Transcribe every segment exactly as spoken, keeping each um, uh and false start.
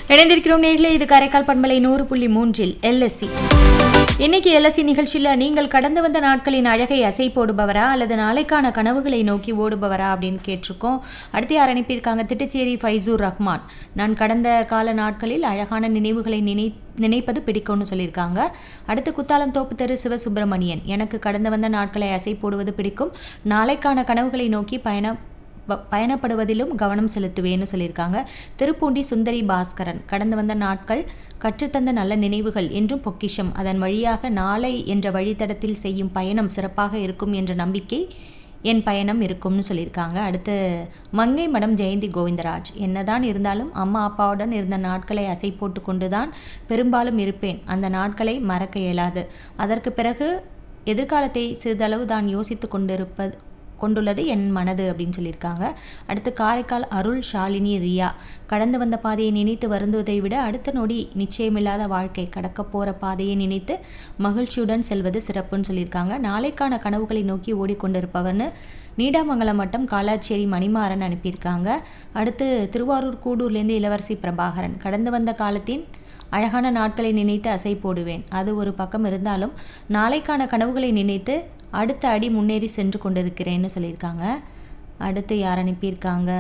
இணைந்திருக்கிறோம் நேர்களே. இது காரைக்கால் பண்பலை நூறு புள்ளி மூன்றில் எல்எஸ்சி. இன்னைக்கு எல்எஸ்சி நிகழ்ச்சியில் நீங்கள் கடந்து வந்த நாட்களின் அழகை அசை போடுபவரா அல்லது நாளைக்கான கனவுகளை நோக்கி ஓடுபவரா அப்படின்னு கேட்டிருக்கோம். அடுத்து யார் அனுப்பியிருக்காங்க? திட்டச்சேரி ஃபைசூர் ரஹ்மான். நான் கடந்த கால நாட்களில் அழகான நினைவுகளை நினை நினைப்பது பிடிக்கும்னு சொல்லியிருக்காங்க. அடுத்து குத்தாலம் தோப்பு தெரு சிவசுப்பிரமணியன். எனக்கு கடந்து வந்த நாட்களை அசை போடுவது பிடிக்கும். நாளைக்கான கனவுகளை நோக்கி பயணம் பயணப்படுவதிலும் கவனம் செலுத்துவேன்னு சொல்லியிருக்காங்க. திருப்பூண்டி சுந்தரி பாஸ்கரன். கடந்து வந்த நாட்கள் கற்றுத்தந்த நல்ல நினைவுகள் என்றும் பொக்கிஷம். அதன் வழியாக நாளை என்ற வழித்தடத்தில் செய்யும் பயணம் சிறப்பாக இருக்கும் என்ற நம்பிக்கை என் பயணம் இருக்கும்னு சொல்லியிருக்காங்க. அடுத்து மங்கை மடம் ஜெயந்தி கோவிந்தராஜ். என்னதான் இருந்தாலும் அம்மா அப்பாவுடன் இருந்த நாட்களை அசை போட்டு கொண்டு தான் பெரும்பாலும் இருப்பேன். அந்த நாட்களை மறக்க இயலாது. அதற்கு பிறகு எதிர்காலத்தை சிறிதளவு தான் யோசித்து கொண்டிருப்பது கொண்டுள்ளது என் மனது அப்படின்னு சொல்லியிருக்காங்க. அடுத்து காரைக்கால் அருள் ஷாலினி ரியா. கடந்து வந்த பாதையை நினைத்து வருந்துவதை விட அடுத்த நொடி நிச்சயமில்லாத வாழ்க்கை கடக்க போகிற பாதையை நினைத்து மகிழ்ச்சியுடன் செல்வது சிறப்புன்னு சொல்லியிருக்காங்க. நாளைக்கான கனவுகளை நோக்கி ஓடிக்கொண்டிருப்பவர்னு நீடாமங்கலம் மட்டம் காலாச்சேரி மணிமாறன் அனுப்பியிருக்காங்க. அடுத்து திருவாரூர் கூடூர்லேருந்து இளவரசி பிரபாகரன். கடந்து வந்த காலத்தின் அழகான நாட்களை நினைத்து அசை போடுவேன். அது ஒரு பக்கம் இருந்தாலும் நாளைக்கான கனவுகளை நினைத்து அடுத்த அடி முன்னேறி சென்று கொண்டிருக்கிறேன்னு சொல்லியிருக்காங்க. அடுத்து யார் அனுப்பியிருக்காங்க?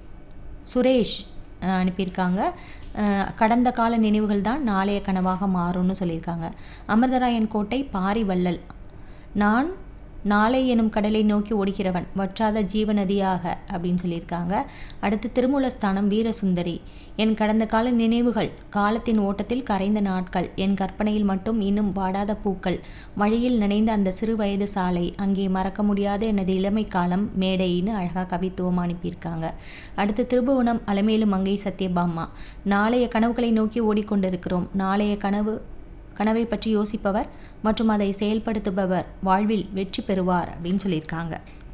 சுரேஷ் அனுப்பியிருக்காங்க. கடந்த கால நினைவுகள் தான் நாளைய கனவாக மாறும்னு சொல்லியிருக்காங்க. அமிர்தராயன் கோட்டை பாரிவள்ளல். நான் நாளை எனும் கடலை நோக்கி ஓடுகிறவன் வற்றாத ஜீவநதியாக அப்படின்னு சொல்லியிருக்காங்க. அடுத்து திருமூலஸ்தானம் வீரசுந்தரி. என் கடந்த கால நினைவுகள் காலத்தின் ஓட்டத்தில் கரைந்த நாட்கள், என் கற்பனையில் மட்டும் இன்னும் வாடாத பூக்கள், வழியில் நினைந்த அந்த சிறு வயது சாலை, அங்கே மறக்க முடியாத எனது இளமை காலம் மேடைன்னு அழகாக கவித்துவம் அனுப்பியிருக்காங்க. அடுத்து திருபுவனம் அலமேலு மங்கை சத்யபாமா. நாளைய கனவுகளை நோக்கி ஓடிக்கொண்டிருக்கிறோம். நாளைய கனவு கனவை பற்றி யோசிப்பவர் மற்றும் அதை செயல்படுத்துபவர் வாழ்வில் வெற்றி பெறுவார் அப்படின்னு சொல்லியிருக்காங்க.